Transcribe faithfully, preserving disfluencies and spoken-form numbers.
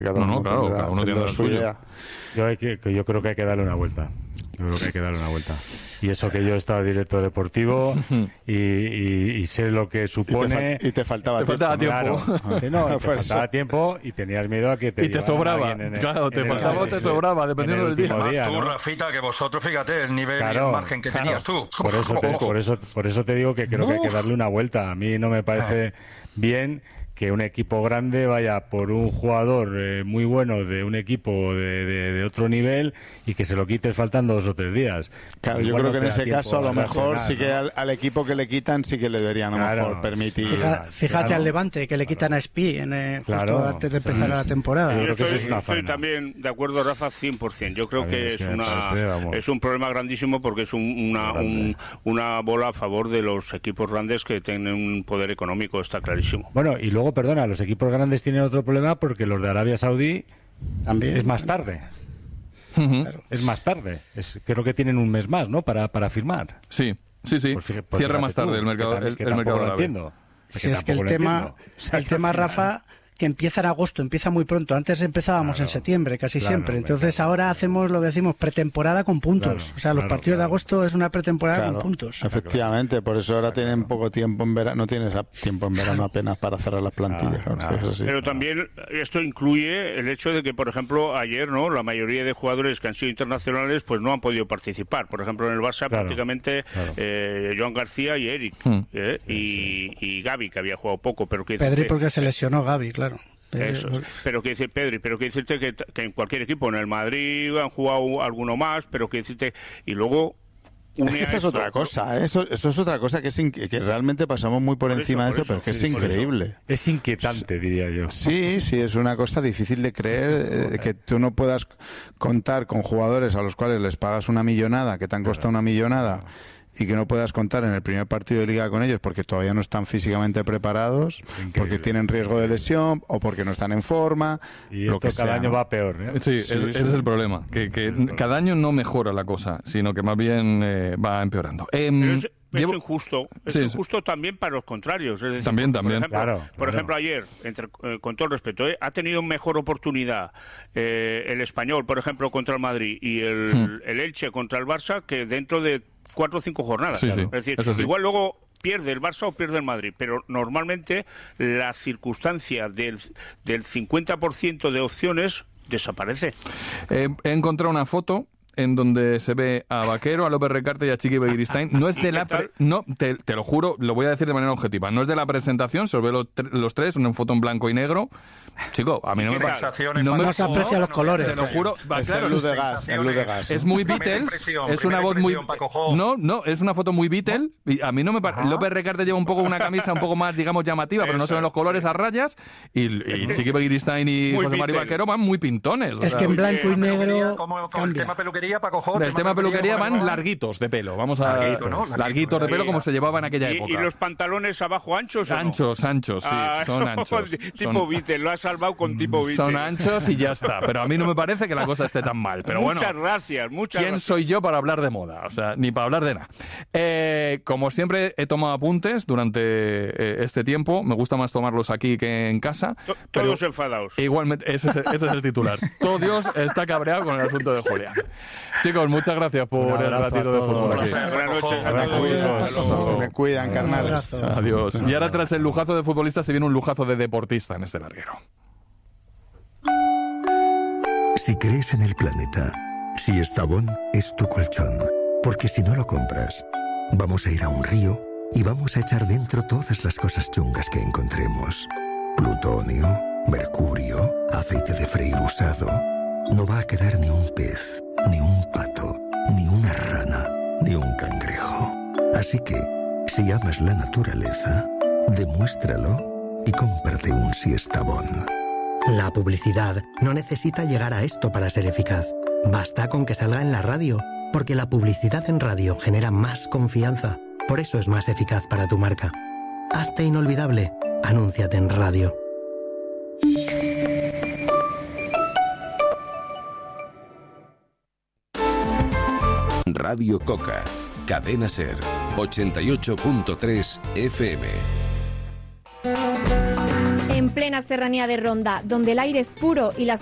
Cada no, no, claro, tendrá, cada uno tiene su idea. Yo, hay que, yo creo que hay que darle una vuelta. Yo creo que hay que darle una vuelta. Y eso que yo estaba director deportivo y, y, y sé lo que supone. Y te, fal- y te faltaba te tiempo. Faltaba tiempo. Claro, no, te faltaba tiempo y tenías miedo a que te. Y te sobraba. En el, claro, te faltaba o te sobraba, dependiendo del día. Además, día tú, ¿no? Rafita, que vosotros, fíjate, el nivel claro, y el margen que claro. tenías tú. Por eso, te, por, eso, por eso te digo que creo que hay que darle una vuelta. A mí no me parece bien que un equipo grande vaya por un jugador eh, muy bueno de un equipo de, de, de otro nivel y que se lo quites faltando dos o tres días. Claro, Igual yo creo no que en ese caso a lo mejor sí que ¿no? al, al equipo que le quitan sí que le deberían a lo claro. mejor permitir. Fija, fíjate claro. al Levante que le quitan a Espi en, eh, justo claro. antes de empezar Sí, la sí. temporada. Yo Yo creo que estoy, eso es una estoy faena. también de acuerdo, Rafa, cien por ciento. Yo creo A mí que es es, que me una, parece, vamos. es un problema grandísimo porque es un, una, un, una bola a favor de los equipos grandes que tienen un poder económico, está clarísimo. Bueno, y luego, perdona, los equipos grandes tienen otro problema porque los de Arabia Saudí También es más tarde. Uh-huh. Claro. Es más tarde. Es, creo que tienen un mes más, ¿no? Para, para firmar. Sí, sí, sí. Pues fíjate, pues Cierra fíjate más tarde tú, el mercado, que, el, que el mercado lo árabe. entiendo. Si es que el tema, el tema, Rafa, que empieza en agosto, empieza muy pronto. Antes empezábamos claro, en septiembre, casi claro, siempre. hombre, Entonces claro. ahora hacemos lo que decimos pretemporada con puntos. Claro, o sea, los claro, partidos claro. de agosto es una pretemporada Claro, con puntos. efectivamente, por eso ahora tienen poco tiempo en verano, no tienes a- tiempo en verano apenas para cerrar las plantillas. Ah, claro, ah, eso sí. Pero también esto incluye el hecho de que, por ejemplo, ayer no la mayoría de jugadores que han sido internacionales pues no han podido participar. Por ejemplo, en el Barça Claro, prácticamente claro. eh, Joan García y Eric Hmm. eh, y, y Gavi, que había jugado poco, pero que Pedri decirte- porque se lesionó Gavi, claro. Pedri- Eso es. Pero que dice Pedri, pero que decirte que, que en cualquier equipo, en el Madrid han jugado alguno más, pero que decirte y luego Es que esta es otra cosa, ¿eh? eso, eso es otra cosa que, es in- que realmente pasamos muy por, Por encima eso, de por esto, pero que eso, es sí, por eso. increíble. Es inquietante, diría yo. Sí, sí, es una cosa difícil de creer, eh, que tú no puedas contar con jugadores a los cuales les pagas una millonada, que te han costado una millonada, y que no puedas contar en el primer partido de liga con ellos porque todavía no están físicamente preparados, Increíble. porque tienen riesgo de lesión o porque no están en forma, Y lo esto que cada sea, año ¿no? va peor, ¿eh? Sí, Sí, es- sí. ese es el problema, que, que cada año no mejora la cosa, sino que más bien eh, va empeorando. Em, Pero es, es llevo- injusto, es Sí, sí. injusto también para los contrarios. Es decir, También, por también. ejemplo, Claro, por claro. ejemplo ayer, entre, eh, con todo el respeto, ¿eh? ha tenido mejor oportunidad eh, el Español, por ejemplo, contra el Madrid y el, Hmm. el Elche contra el Barça que dentro de cuatro o cinco jornadas. Sí, sí, Es decir, eso sí. igual luego pierde el Barça o pierde el Madrid, pero normalmente la circunstancia del, del cincuenta por ciento de opciones desaparece. Eh, he encontrado una foto en donde se ve a Vaquero, a López Recarte y a Chiqui Begiristain. No es de la... ¿Qué tal? pre- no, te, te lo juro, lo voy a decir de manera objetiva. No es de la presentación, se os ve los, tre- los tres, una foto en blanco y negro. Chico, a mí no me ¿Qué parece... Sensaciones No me- para- No se aprecia los colores. Te lo juro. Va, Es claro, el luz de gas, el luz de gas. es muy Primera Beatles, impresión, es primera una voz muy... impresión, Paco Jo. No, no, es una foto muy Beatle. Y a mí no me parece... López Recarte lleva un poco una camisa un poco más, digamos, llamativa, pero no se ven los colores a rayas. Y, y Chiqui Begiristain y Muy José María Beatle. Vaquero van muy pintones. o Es sea, que en Muy blanco y bien. negro Como, como el cambia. tema peluquería, Paco Jo, Del tema peluquería ¿cómo van va? larguitos de pelo. Vamos a... Larguito, ¿no? Larguito. Larguitos de pelo como se llevaba en aquella ¿Y, época. y los pantalones abajo anchos o no? Anchos, anchos, sí, Ah, son anchos. tipo Son- Beatle, lo has salvado con tipo Beatle. Son anchos y ya está. Pero a mí no me parece que la cosa esté tan mal. Pero bueno, muchas gracias, muchas ¿quién gracias. soy yo para hablar de moda? O sea, ni para hablar de nada. Eh, como siempre, he tomado apuntes durante eh, este tiempo. Me gusta más tomarlos aquí que en casa. To- pero Todos enfadados. igualmente, ese es, ese es el titular. Todo Dios está cabreado con el asunto de Julia. Chicos, muchas gracias por Un el abrazo ratito a de todos. fútbol aquí. Buenas noches a Se me todos. cuidan, Hasta luego. se me cuidan, carnales. abrazo. Adiós. Y ahora tras el lujazo de futbolista se viene un lujazo de deportista en este larguero. Si crees en el planeta, si Estavón es tu colchón, porque si no lo compras, vamos a ir a un río y vamos a echar dentro todas las cosas chungas que encontremos. Plutonio, mercurio, aceite de freír usado. No va a quedar ni un pez, ni un pato, ni una rana, ni un cangrejo. Así que, si amas la naturaleza, demuéstralo y cómprate un Siestabón. La publicidad no necesita llegar a esto para ser eficaz. Basta con que salga en la radio, porque la publicidad en radio genera más confianza. Por eso es más eficaz para tu marca. Hazte inolvidable. Anúnciate en radio. Radio Coca, Cadena Ser, ochenta y ocho punto tres F M. En plena serranía de Ronda, donde el aire es puro y las